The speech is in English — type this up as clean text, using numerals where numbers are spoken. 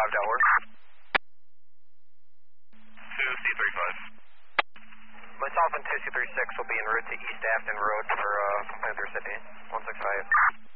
Delaware. 2C35. Myself and 2C36 will be en route to East Afton Road for Panther City. 165.